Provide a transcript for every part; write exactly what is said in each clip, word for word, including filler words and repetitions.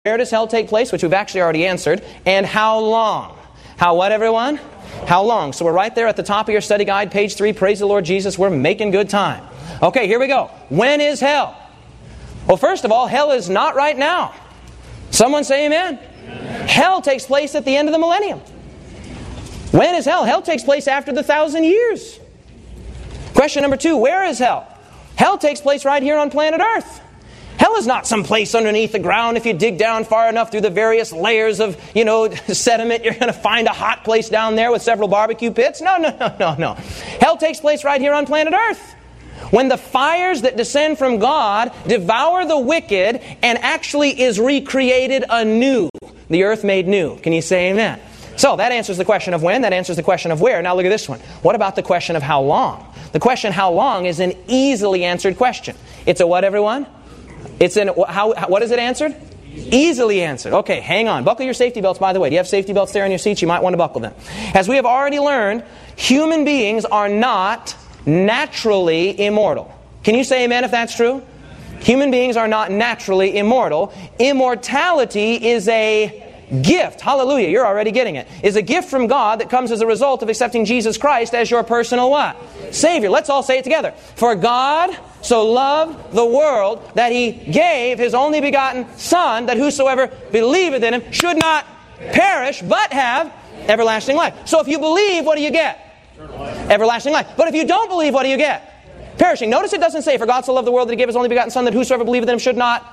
Where does hell take place? Which we've actually already answered. And how long? How what, everyone? How long? So we're right there at the top of your study guide, page three. Praise the Lord Jesus. We're making good time. Okay, here we go. When is hell? Well, first of all, hell is not right now. Someone say amen. Amen. Hell takes place at the end of the millennium. When is hell? Hell takes place after the thousand years. Question number two, where is hell? Hell takes place right here on planet Earth. Hell is not some place underneath the ground. If you dig down far enough through the various layers of, you know, sediment, you're going to find a hot place down there with several barbecue pits. No, no, no, no, no. Hell takes place right here on planet Earth. When the fires that descend from God devour the wicked and actually is recreated anew. The earth made new. Can you say amen? So that answers the question of when. That answers the question of where. Now look at this one. What about the question of how long? The question how long is an easily answered question. It's a what, everyone? It's an, how, what is it answered? Easily answered. Okay, hang on. Buckle your safety belts, by the way. Do you have safety belts there on your seats? You might want to buckle them. As we have already learned, human beings are not naturally immortal. Can you say amen if that's true? Human beings are not naturally immortal. Immortality is a gift. Hallelujah, you're already getting it. Is a gift from God that comes as a result of accepting Jesus Christ as your personal what? Savior. Let's all say it together. For God so loved the world that He gave His only begotten Son, that whosoever believeth in Him should not perish, but have everlasting life. So if you believe, what do you get? Everlasting life. But if you don't believe, what do you get? Perishing. Notice it doesn't say, for God so loved the world that He gave His only begotten Son, that whosoever believeth in Him should not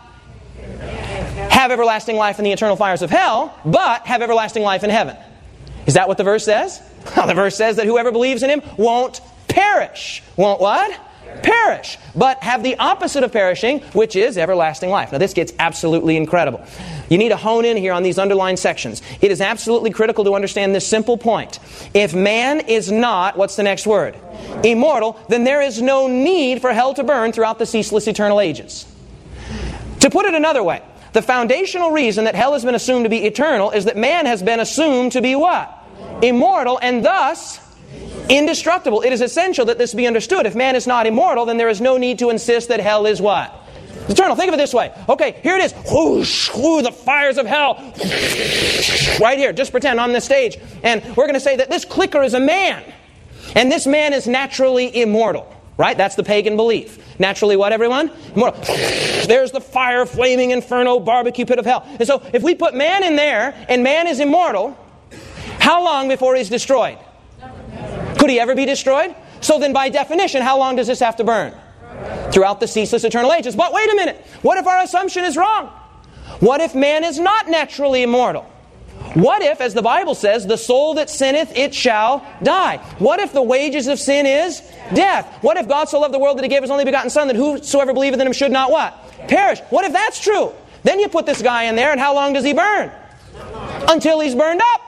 have everlasting life in the eternal fires of hell, but have everlasting life in heaven. Is that what the verse says? Well, the verse says that whoever believes in Him won't perish. Won't what? Perish. But have the opposite of perishing, which is everlasting life. Now this gets absolutely incredible. You need to hone in here on these underlined sections. It is absolutely critical to understand this simple point. If man is not, what's the next word? Immortal, then there is no need for hell to burn throughout the ceaseless eternal ages. To put it another way, the foundational reason that hell has been assumed to be eternal is that man has been assumed to be what? Immortal, and thus indestructible. It is essential that this be understood. If man is not immortal, then there is no need to insist that hell is what? Eternal. Think of it this way. Okay, here it is. Whoosh, whoo, the fires of hell. Right here. Just pretend on this stage. And we're going to say that this clicker is a man. And this man is naturally immortal. Right? That's the pagan belief. Naturally what, everyone? Immortal. There's the fire, flaming, inferno, barbecue pit of hell. And so if we put man in there, and man is immortal, how long before he's destroyed? Could he ever be destroyed? So then by definition, how long does this have to burn? Throughout the ceaseless eternal ages. But wait a minute. What if our assumption is wrong? What if man is not naturally immortal? What if, as the Bible says, the soul that sinneth, it shall die? What if the wages of sin is death? What if God so loved the world that He gave His only begotten Son, that whosoever believeth in Him should not what? Perish. What if that's true? Then you put this guy in there, and how long does he burn? Until he's burned up.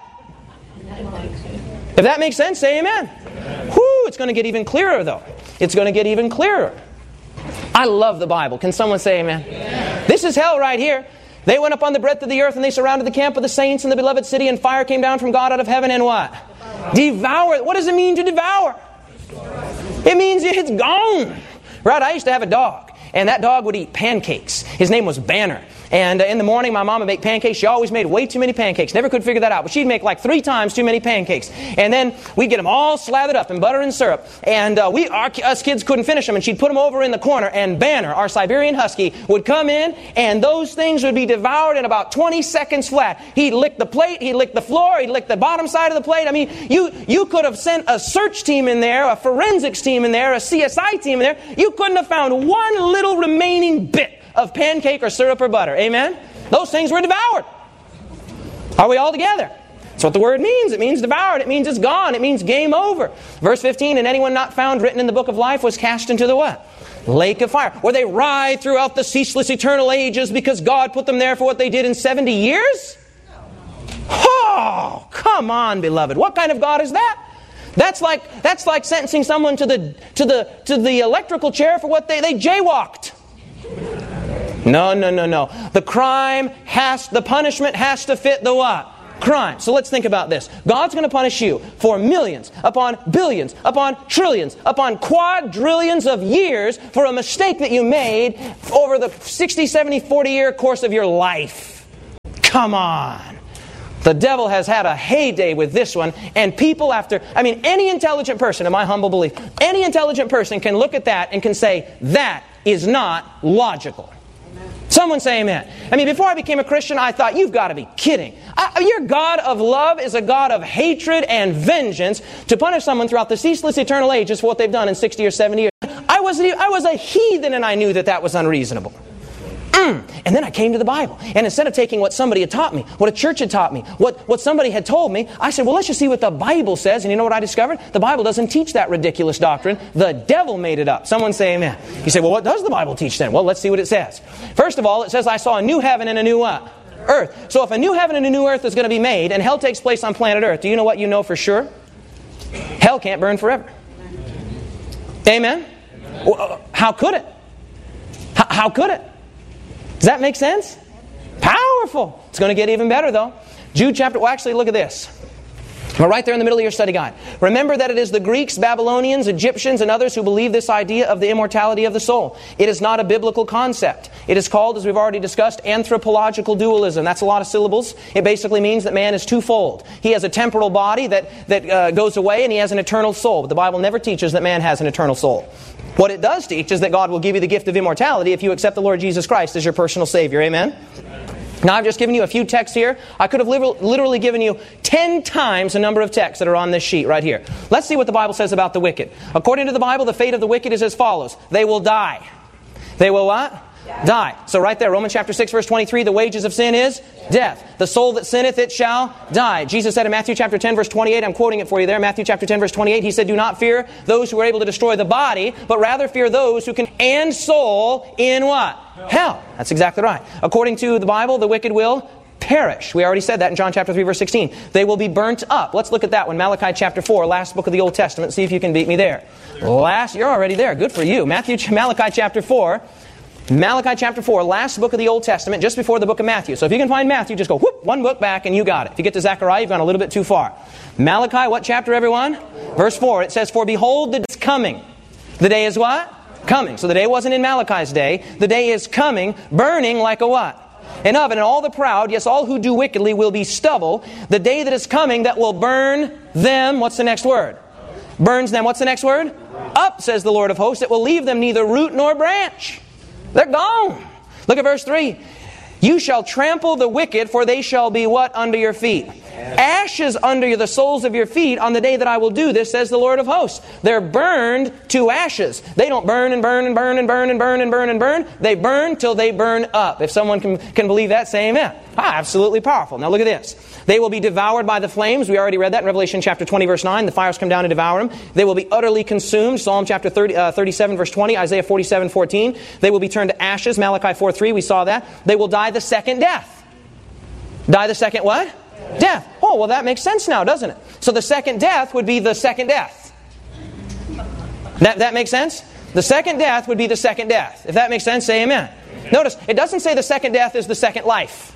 If that makes sense, say amen. Whew, it's going to get even clearer, though. It's going to get even clearer. I love the Bible. Can someone say amen? Amen. This is hell right here. They went up on the breadth of the earth, and they surrounded the camp of the saints in the beloved city, and fire came down from God out of heaven and what? Devour. What does it mean to devour? It means it's gone. Right? I used to have a dog, and that dog would eat pancakes. His name was Banner. And uh, in the morning, my mom would make pancakes. She always made way too many pancakes. Never could figure that out. But she'd make like three times too many pancakes. And then we'd get them all slathered up in butter and syrup. And uh, we, our, us kids couldn't finish them. And she'd put them over in the corner. And Banner, our Siberian Husky, would come in. And those things would be devoured in about twenty seconds flat. He'd lick the plate. He'd lick the floor. He'd lick the bottom side of the plate. I mean, you, you could have sent a search team in there, a forensics team in there, a C S I team in there. You couldn't have found one little remaining bit of pancake or syrup or butter. Amen? Those things were devoured. Are we all together? That's what the word means. It means devoured. It means it's gone. It means game over. Verse fifteen, and anyone not found written in the book of life was cast into the what? Lake of fire. Where they writhe throughout the ceaseless eternal ages because God put them there for what they did in seventy years? Oh, come on, beloved. What kind of God is that? That's like that's like sentencing someone to the to the to the electrical chair for what they, they jaywalked. No, no, no, no. The crime has, the punishment has to fit the what? Crime. So let's think about this. God's going to punish you for millions, upon billions, upon trillions, upon quadrillions of years for a mistake that you made over the sixty, seventy, forty year course of your life. Come on. The devil has had a heyday with this one, and people after, I mean, any intelligent person, in my humble belief, any intelligent person can look at that and can say, that is not logical. Amen. Someone say amen. I mean, before I became a Christian, I thought, you've got to be kidding. I, your God of love is a God of hatred and vengeance to punish someone throughout the ceaseless eternal ages for what they've done in sixty or seventy years. I was, I was a heathen, and I knew that that was unreasonable. Mm. And then I came to the Bible. And instead of taking what somebody had taught me, what a church had taught me, what, what somebody had told me, I said, well, let's just see what the Bible says. And you know what I discovered? The Bible doesn't teach that ridiculous doctrine. The devil made it up. Someone say amen. You say, well, what does the Bible teach then? Well, let's see what it says. First of all, it says, I saw a new heaven and a new what? Earth. So if a new heaven and a new earth is going to be made, and hell takes place on planet Earth, do you know what you know for sure? Hell can't burn forever. Amen? Well, how could it? How, how could it? Does that make sense? Powerful. It's going to get even better though. Jude chapter, well actually look at this. We're right there in the middle of your study guide. Remember that it is the Greeks, Babylonians, Egyptians, and others who believe this idea of the immortality of the soul. It is not a biblical concept. It is called, as we've already discussed, anthropological dualism. That's a lot of syllables. It basically means that man is twofold. He has a temporal body that, that uh, goes away, and he has an eternal soul. But the Bible never teaches that man has an eternal soul. What it does teach is that God will give you the gift of immortality if you accept the Lord Jesus Christ as your personal Savior. Amen? Now, I've just given you a few texts here. I could have literally given you ten times the number of texts that are on this sheet right here. Let's see what the Bible says about the wicked. According to the Bible, the fate of the wicked is as follows. They will die. They will what? Die. die. So right there, Romans chapter six, verse twenty-three, the wages of sin is death. The soul that sinneth, it shall die. Jesus said in Matthew chapter ten, verse twenty-eight, I'm quoting it for you there, Matthew chapter ten, verse twenty-eight, He said, do not fear those who are able to destroy the body, but rather fear those who can and soul in what? Hell. That's exactly right. According to the Bible, the wicked will perish. We already said that in John chapter three, verse sixteen. They will be burnt up. Let's look at that one. Malachi chapter four, last book of the Old Testament. See if you can beat me there. Last, you're already there. Good for you. Matthew, Malachi chapter four. Malachi chapter four, last book of the Old Testament, just before the book of Matthew. So if you can find Matthew, just go whoop, one book back and you got it. If you get to Zechariah, you've gone a little bit too far. Malachi, what chapter, everyone? Verse four. It says, for behold, the day is coming. The day is what? Coming. So the day wasn't in Malachi's day. The day is coming, burning like a what? An oven. And all the proud, yes, all who do wickedly will be stubble. The day that is coming that will burn them. What's the next word? Burns them. What's the next word? Up, says the Lord of hosts. It will leave them neither root nor branch. They're gone. Look at verse three. You shall trample the wicked, for they shall be what under your feet? Ashes under the soles of your feet on the day that I will do this, says the Lord of hosts. They're burned to ashes. They don't burn and burn and burn and burn and burn and burn and burn. They burn till they burn up. If someone can, can believe that, say amen. Ah, absolutely powerful. Now look at this. They will be devoured by the flames. We already read that in Revelation chapter twenty, verse nine. The fires come down and devour them. They will be utterly consumed. Psalm chapter thirty, uh, thirty-seven, verse twenty. Isaiah forty-seven, fourteen. They will be turned to ashes. Malachi four, three. We saw that. They will die the second death. Die the second what? Death. Oh, well that makes sense now, doesn't it? So the second death would be the second death. That, that makes sense? The second death would be the second death. If that makes sense, say amen. Notice, it doesn't say the second death is the second life.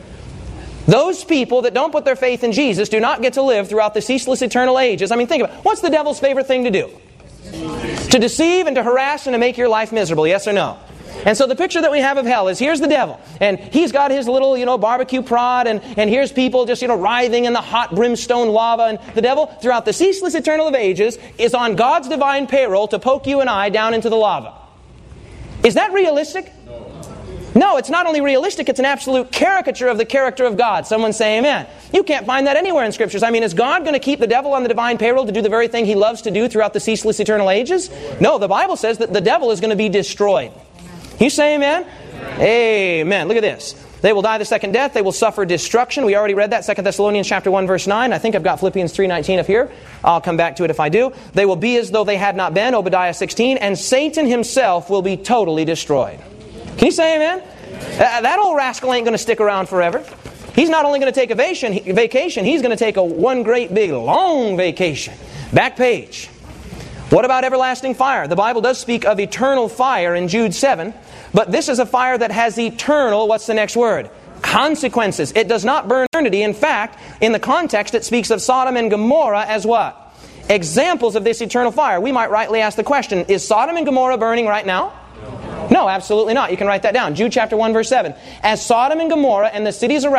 Those people that don't put their faith in Jesus do not get to live throughout the ceaseless eternal ages. I mean, think about it. What's the devil's favorite thing to do? To deceive and to harass and to make your life miserable, yes or no? And so the picture that we have of hell is here's the devil. And he's got his little, you know, barbecue prod. And, and here's people just, you know, writhing in the hot brimstone lava. And the devil, throughout the ceaseless eternal of ages, is on God's divine payroll to poke you and I down into the lava. Is that realistic? No, it's not only realistic, it's an absolute caricature of the character of God. Someone say amen. You can't find that anywhere in Scriptures. I mean, is God going to keep the devil on the divine payroll to do the very thing he loves to do throughout the ceaseless eternal ages? No, the Bible says that the devil is going to be destroyed. You say amen? Amen? Amen. Look at this. They will die the second death. They will suffer destruction. We already read that, Second Thessalonians chapter one, verse nine. I think I've got Philippians three nineteen up here. I'll come back to it if I do. They will be as though they had not been, Obadiah sixteen. And Satan himself will be totally destroyed. Can you say amen? Uh, that old rascal ain't going to stick around forever. He's not only going to take a vacation, vacation, he's going to take a one great big long vacation. Back page. What about everlasting fire? The Bible does speak of eternal fire in Jude seven, but this is a fire that has eternal, what's the next word? Consequences. It does not burn eternity. In fact, in the context, it speaks of Sodom and Gomorrah as what? Examples of this eternal fire. We might rightly ask the question, is Sodom and Gomorrah burning right now? No, absolutely not. You can write that down. Jude chapter one, verse seven. As Sodom and Gomorrah and the cities around